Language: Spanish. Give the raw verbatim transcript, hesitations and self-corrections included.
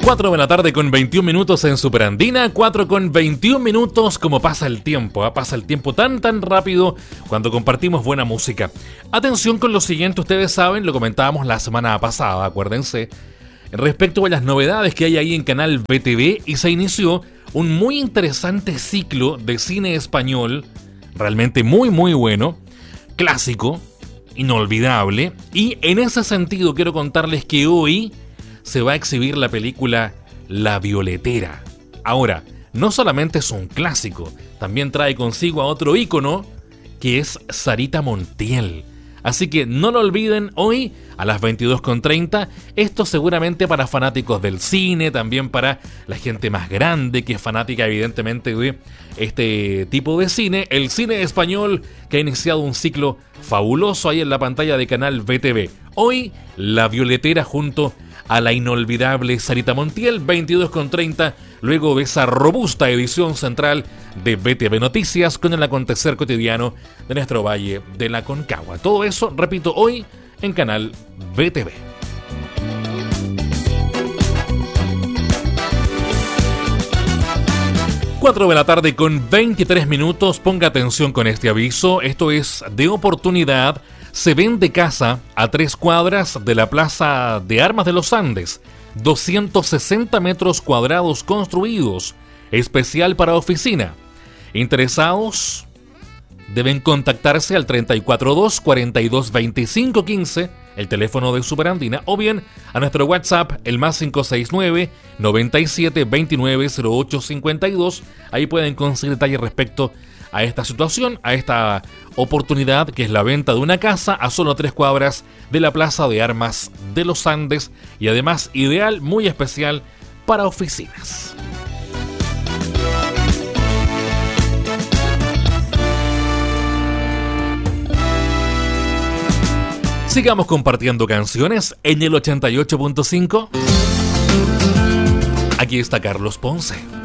cuatro de la tarde con veintiún minutos en Superandina, cuatro con veintiún minutos, como pasa el tiempo, ¿eh? Pasa el tiempo tan tan rápido cuando compartimos buena música. Atención con lo siguiente, ustedes saben, lo comentábamos la semana pasada, acuérdense, respecto a las novedades que hay ahí en Canal V T V, y se inició un muy interesante ciclo de cine español, realmente muy muy bueno, clásico, inolvidable, y en ese sentido quiero contarles que hoy se va a exhibir la película La Violetera. Ahora, no solamente es un clásico, también trae consigo a otro ícono, que es Sarita Montiel. Así que no lo olviden, hoy a las veintidós con treinta, esto seguramente para fanáticos del cine, también para la gente más grande que es fanática evidentemente de este tipo de cine, el cine español que ha iniciado un ciclo fabuloso ahí en la pantalla de Canal V T V. Hoy, La Violetera junto a la inolvidable Sarita Montiel, veintidós con treinta, luego de esa robusta edición central de V T V Noticias con el acontecer cotidiano de nuestro Valle de la Concagua. Todo eso, repito, hoy en Canal V T V. cuatro de la tarde con veintitrés minutos, ponga atención con este aviso, esto es de oportunidad. Se vende casa a tres cuadras de la Plaza de Armas de los Andes, doscientos sesenta metros cuadrados construidos, especial para oficina. Interesados deben contactarse al treinta y cuatro dos, cuarenta y dos, veinticinco, quince, el teléfono de Superandina, o bien a nuestro WhatsApp, el más cinco seis nueve, noventa y siete, veintinueve, cero ocho cincuenta y dos. Ahí pueden conseguir detalles respecto a esta situación, a esta oportunidad que es la venta de una casa a solo tres cuadras de la Plaza de Armas de los Andes, y además ideal, muy especial para oficinas. Sigamos compartiendo canciones en el ochenta y ocho punto cinco. Aquí está Carlos Ponce.